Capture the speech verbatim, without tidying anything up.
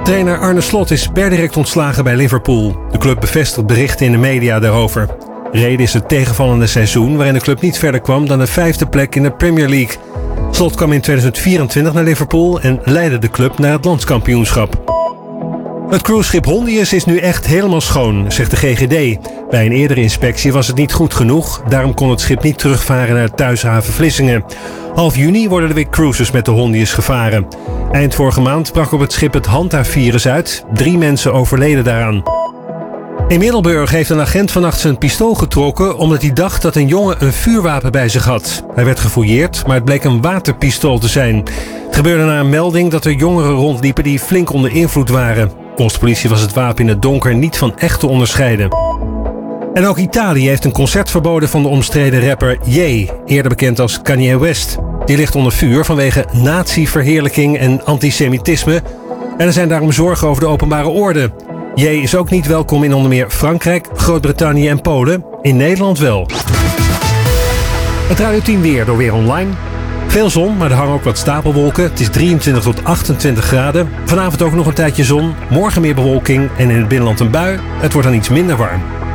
Trainer Arne Slot is per direct ontslagen bij Liverpool. De club bevestigt berichten in de media daarover. Reden is het tegenvallende seizoen waarin de club niet verder kwam dan de vijfde plek in de Premier League. Slot kwam in tweeduizend vierentwintig naar Liverpool en leidde de club naar het landskampioenschap. Het cruiseschip Hondius is nu echt helemaal schoon, zegt de G G D. Bij een eerdere inspectie was het niet goed genoeg. Daarom kon het schip niet terugvaren naar thuishaven Vlissingen. Half juni worden er weer cruises met de Hondius gevaren. Eind vorige maand brak op het schip het Hanta-virus uit. Drie mensen overleden daaraan. In Middelburg heeft een agent vannacht zijn pistool getrokken omdat hij dacht dat een jongen een vuurwapen bij zich had. Hij werd gefouilleerd, maar het bleek een waterpistool te zijn. Het gebeurde na een melding dat er jongeren rondliepen die flink onder invloed waren. Volgens de politie was het wapen in het donker niet van echt te onderscheiden. En ook Italië heeft een concert verboden van de omstreden rapper Ye, eerder bekend als Kanye West. Die ligt onder vuur vanwege nazi-verheerlijking en antisemitisme. En er zijn daarom zorgen over de openbare orde. Ye is ook niet welkom in onder meer Frankrijk, Groot-Brittannië en Polen. In Nederland wel. Het Radio tien weer door Weer Online. Veel zon, maar er hangen ook wat stapelwolken. Het is drieëntwintig tot achtentwintig graden. Vanavond ook nog een tijdje zon. Morgen meer bewolking en in het binnenland een bui. Het wordt dan iets minder warm.